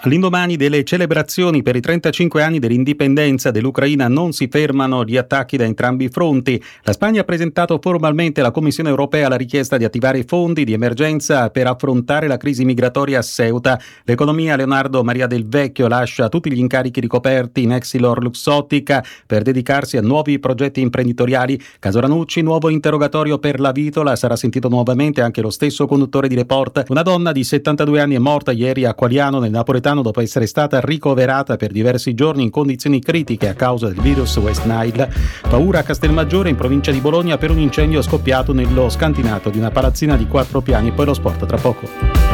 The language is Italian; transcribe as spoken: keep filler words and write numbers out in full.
All'indomani delle celebrazioni per i trentacinque anni dell'indipendenza dell'Ucraina non si fermano gli attacchi da entrambi i fronti. La Spagna ha presentato formalmente alla Commissione europea la richiesta di attivare fondi di emergenza per affrontare la crisi migratoria a Ceuta. L'economia Leonardo Maria Del Vecchio lascia tutti gli incarichi ricoperti in Exilor Luxottica per dedicarsi a nuovi progetti imprenditoriali. Caso Ranucci, nuovo interrogatorio per la Vitola, sarà sentito nuovamente anche lo stesso conduttore di Report. Una donna di settantadue anni è morta ieri a Qualiano nel napoletano dopo essere stata ricoverata per diversi giorni in condizioni critiche a causa del virus West Nile. Paura a Castelmaggiore in provincia di Bologna per un incendio scoppiato nello scantinato di una palazzina di quattro piani. Poi lo sport tra poco.